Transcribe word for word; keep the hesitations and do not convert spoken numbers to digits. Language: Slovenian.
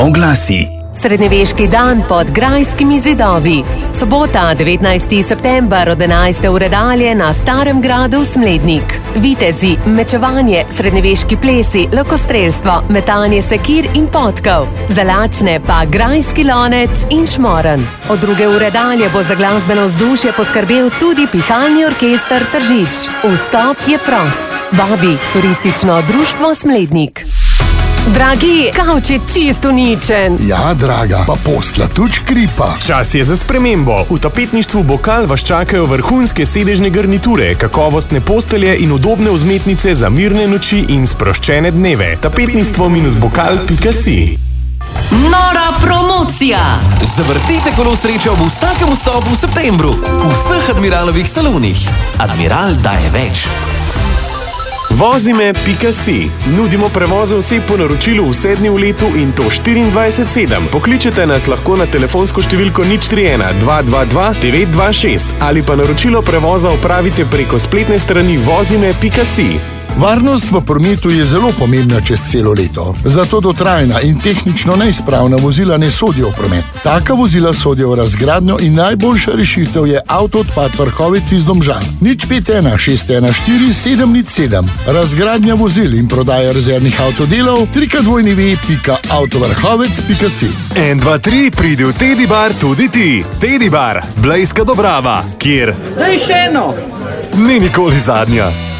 Oglasi. Srednjeveški dan pod grajskimi zidovi. Sobota, devetnajsti september od enajste ure dalje na Starem gradu Smlednik. Vitezi, mečevanje, srednjeveški plesi, lokostrelstvo, metanje sekir in potkov. Za lačne pa grajski lonec in šmoren. Od druge ure dalje bo za glasbeno vzdušje poskrbel tudi pihalni orkester Tržič. Vstop je prost. Vabi Turistično društvo Smlednik. Dragi, kavč je čisto uničen. Ja, draga, pa posla tudi škripa. Čas je za spremembo. V tapetništvu Bokal vas čakajo vrhunske sedežne garniture, kakovostne postelje in udobne vzmetnice za mirne noči in sproščene dneve. tapetništvo bokal pika si. Nora promocija! Zavrtite kolo sreče ob vsakem vstopu v septembru v vseh Admiralovih salonih. Admiral daje več. Vozime pika si. Nudimo prevoze oseb po naročilu vse dni v letu in to štiriindvajset sedem. Pokličete nas lahko na telefonsko številko nič tri ena dva dva dva devet dva šest ali pa naročilo prevoza opravite preko spletne strani vozime pika si. Varnost v prometu je zelo pomembna čez celo leto. Zato dotrajna in tehnično neizpravna vozila ne sodijo v promet. Taka vozila sodijo v razgradnjo in najboljša rešitev je Avtoodpad Vrhovec iz Domžal. nič pet ena šest ena štiri sedem nič sedem. Razgradnja vozil in prodaja rezervnih avtodelov trikrat dvojni ve pika avtovrhovec pika si. En, dva, tri, pridi v Teddy Bar tudi ti. Teddy Bar, Blejska Dobrava, kjer... Daj še eno! Ni nikoli zadnja.